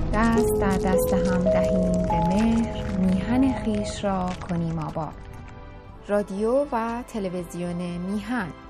دست در دست هم دهیم به مهر، میهن خویش را کنیم آباد. رادیو و تلویزیون میهن.